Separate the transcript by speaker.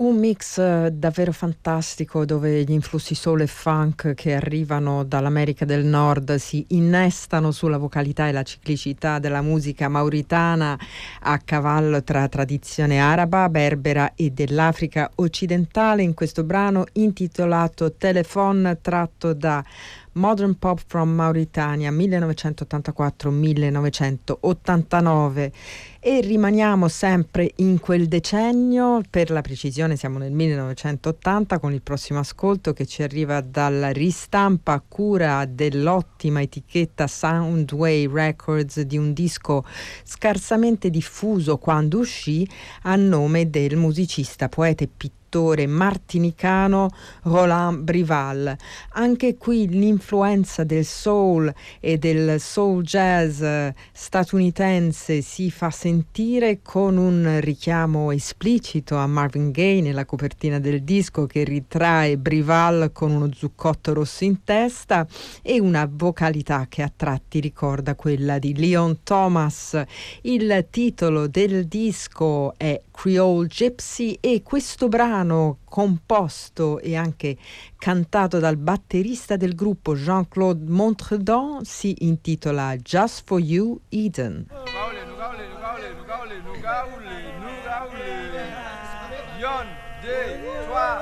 Speaker 1: Un mix davvero fantastico dove gli influssi soul e funk che arrivano dall'America del Nord si innestano sulla vocalità e la ciclicità della musica mauritana a cavallo tra tradizione araba, berbera e dell'Africa occidentale in questo brano intitolato Telephone, tratto da Modern Pop from Mauritania 1984-1989. E rimaniamo sempre in quel decennio, per la precisione siamo nel 1980 con il prossimo ascolto che ci arriva dalla ristampa a cura dell'ottima etichetta Soundway Records di un disco scarsamente diffuso quando uscì, a nome del musicista, poeta e pittore martinicano Roland Brival. Anche qui l'influenza del soul e del soul jazz statunitense si fa sentire, con un richiamo esplicito a Marvin Gaye nella copertina del disco, che ritrae Brival con uno zuccotto rosso in testa, e una vocalità che a tratti ricorda quella di Leon Thomas. Il titolo del disco è Creole Gypsy e questo brano, composto e anche cantato dal batterista del gruppo Jean-Claude Montredon, si intitola Just for You Eden.